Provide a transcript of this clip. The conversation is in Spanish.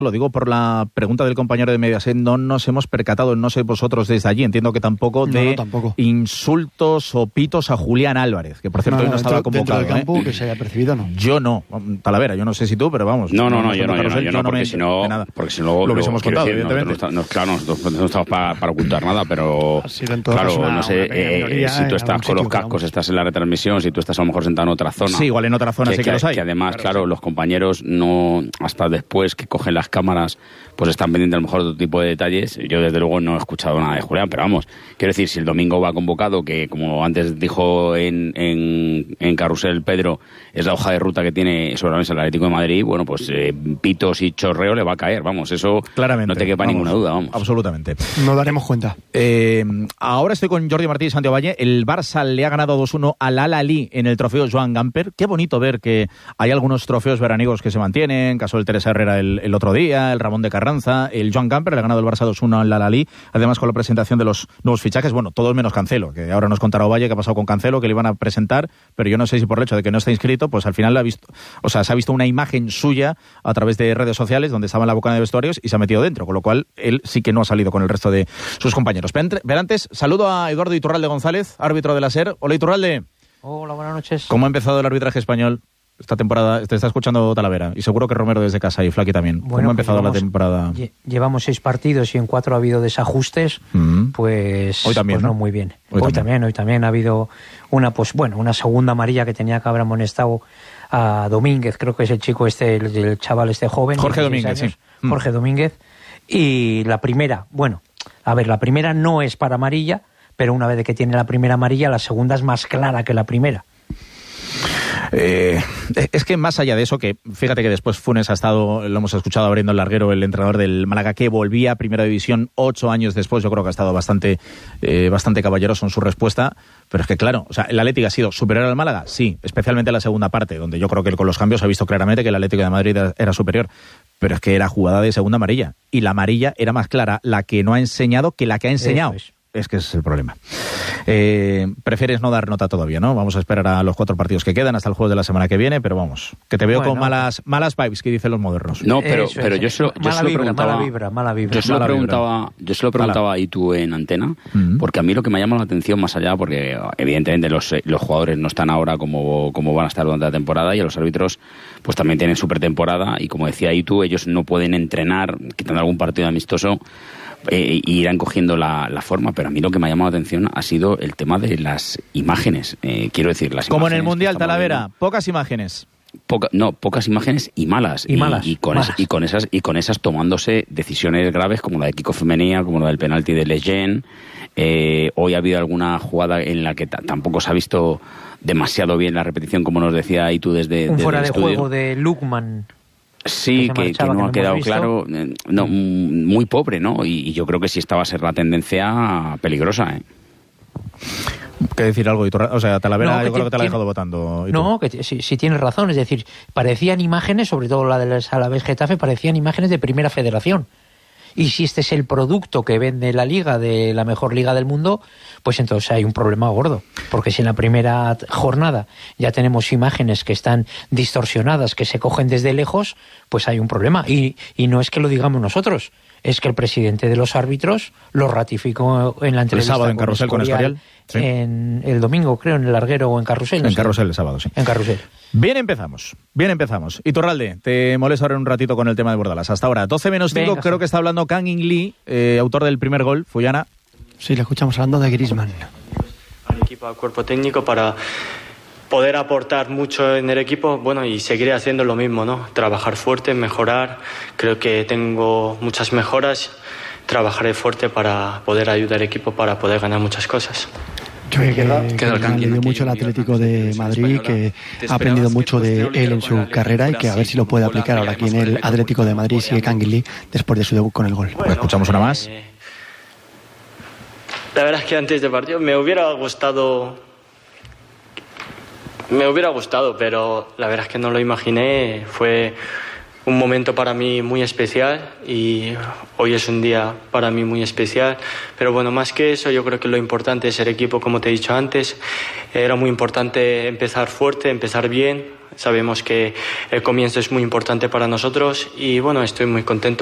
Lo digo por la pregunta del compañero de Mediaset, no nos hemos percatado, no sé vosotros desde allí, entiendo que tampoco, tampoco. Insultos o pitos a Julián Álvarez, que por cierto hoy no estaba convocado. Dentro del campo, que se haya percibido, ¿no? Yo no, Talavera, yo no sé si tú, pero vamos. Yo no, porque si no lo hubiésemos contado, decir, evidentemente. Nosotros no estamos para ocultar nada, pero claro, no sé, si tú estás con los cascos, estás en la retransmisión, si tú estás a lo mejor sentado en otra zona. Sí, igual en otra zona sí que los hay. Que además, claro, los compañeros no, hasta después que cogen las cámaras, pues están pendientes a lo mejor de otro tipo de detalles. Yo desde luego no he escuchado nada de Julián, pero vamos, quiero decir, si el domingo va convocado, que como antes dijo en Carrusel Pedro, es la hoja de ruta que tiene sobre la mesa el Atlético de Madrid, bueno, pues pitos y chorreo le va a caer, vamos, eso claramente, no te quepa ninguna duda, vamos. Absolutamente. No daremos cuenta. Ahora estoy con Jordi Martí y Santiago Valle. El Barça le ha ganado 2-1 al Al-Ahly en el trofeo Joan Gamper. Qué bonito ver que hay algunos trofeos veraniegos que se mantienen, caso del Teresa Herrera el otro día, el Ramón de Carranza, el Joan Gamper le ha ganado el Barça 2-1 al Al-Ahly, además con la presentación de los nuevos fichajes, bueno, todos menos Cancelo, que ahora nos contará Ovalle qué ha pasado con Cancelo, que le iban a presentar, pero yo no sé si por el hecho de que no está inscrito, pues al final se ha visto una imagen suya a través de redes sociales donde estaba en la boca de vestuarios y se ha metido dentro, con lo cual él sí que no ha salido con el resto de sus compañeros. Pero antes, saludo a Eduardo Iturralde González, árbitro de la SER. Hola, Iturralde. Hola, buenas noches. ¿Cómo ha empezado el arbitraje español esta temporada? Te está escuchando Talavera y seguro que Romero desde casa y Flaqui también. ¿Cómo ha empezado la temporada? Llevamos 6 partidos y en 4 ha habido desajustes, pues hoy también, pues no muy bien. Hoy también ha habido una segunda amarilla que tenía que haber amonestado a Domínguez, creo que es el chico el chaval joven. Jorge Domínguez, sí. Jorge Domínguez. Y la primera no es para amarilla, pero una vez que tiene la primera amarilla, la segunda es más clara que la primera. Es que más allá de eso, que fíjate que después Funes ha estado, lo hemos escuchado abriendo el larguero, el entrenador del Málaga, que volvía a Primera División 8 años después, yo creo que ha estado bastante caballeroso en su respuesta, pero es que claro, o sea, el Atlético ha sido superior al Málaga, sí, especialmente en la segunda parte, donde yo creo que con los cambios se ha visto claramente que el Atlético de Madrid era superior, pero es que era jugada de segunda amarilla, y la amarilla era más clara la que no ha enseñado que la que ha enseñado. Es que ese es el problema. Prefieres no dar nota todavía, ¿no? Vamos a esperar a los 4 partidos que quedan hasta el jueves de la semana que viene, pero vamos, que te veo con malas vibes, que dicen los modernos. No, pero yo se lo preguntaba. Mala vibra. Yo se lo preguntaba ahí tú en antena, porque a mí lo que me llama la atención más allá, porque evidentemente los jugadores no están ahora como van a estar durante la temporada, y a los árbitros pues también tienen super temporada, y como decía ahí tú, ellos no pueden entrenar, quitando algún partido amistoso, irán cogiendo la forma, pero a mí lo que me ha llamado la atención ha sido el tema de las imágenes. Quiero decir, las como imágenes en el Mundial, Talavera, pocas imágenes. Pocas imágenes y malas. Y con esas tomándose decisiones graves, como la de Kiko Femenía, como la del penalti de Lejeune. Hoy ha habido alguna jugada en la que tampoco se ha visto demasiado bien la repetición, como nos decía ahí tú desde un fuera de estudio. Juego de Lukman. Sí, que no ha quedado claro, muy pobre, ¿no? Y yo creo que sí esta va a ser la tendencia peligrosa, ¿eh? ¿Qué decir algo? O sea, Talavera, yo creo que te la ha dejado votando. No, que sí tienes razón, es decir, parecían imágenes, sobre todo la del Alavés Getafe, parecían imágenes de Primera Federación. Y si este es el producto que vende la liga, de la mejor liga del mundo, pues entonces hay un problema gordo. Porque si en la primera jornada ya tenemos imágenes que están distorsionadas, que se cogen desde lejos, pues hay un problema. Y no es que lo digamos nosotros, es que el presidente de los árbitros lo ratificó en la entrevista el sábado en Carrusel con Escorial. Sí. En el domingo, creo, en el larguero o en Carrusel. En Carrusel el sábado, sí. En Carrusel. Bien empezamos. Iturralde, te molesto ahora un ratito con el tema de Bordalas. Hasta ahora, 12 menos 5, creo que está hablando Kang In Lee, autor del primer gol, Fuyana. Sí, le escuchamos hablando de Griezmann. Al equipo, al cuerpo técnico, para poder aportar mucho en el equipo, bueno, y seguiré haciendo lo mismo, ¿no? Trabajar fuerte, mejorar. Creo que tengo muchas mejoras. Trabajaré fuerte para poder ayudar al equipo para poder ganar muchas cosas. Yo creo que le dio mucho el Atlético de Madrid, que ha aprendido mucho de él en su carrera y que a ver si lo puede aplicar ahora aquí en el Atlético de Madrid, sigue Kang In Lee después de su debut con el gol. Bueno, escuchamos una más. La verdad es que antes del partido me hubiera gustado, pero la verdad es que no lo imaginé. Fue un momento para mí muy especial y hoy es un día para mí muy especial. Pero bueno, más que eso, yo creo que lo importante es el equipo, como te he dicho antes. Era muy importante empezar fuerte, empezar bien, Sabemos que el comienzo es muy importante para nosotros y bueno, estoy muy contento